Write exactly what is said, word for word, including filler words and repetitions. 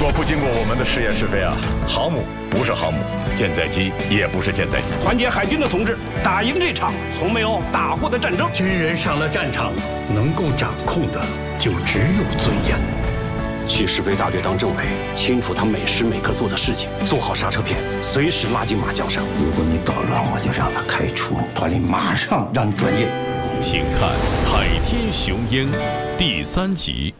果不经过我们的是也是非啊，航母不是航母，舰载机也不是舰载机。 团结海军的同志，打赢这场从没有打过的战争。 军人上了战场，能够掌控的就只有尊严。 去是非大队当政委，清楚他每时每刻做的事情，做好刹车片，随时拉进马缰上。 如果你捣乱，我就让他开除，团里马上让你转业。 请看《海天雄鹰》第三集。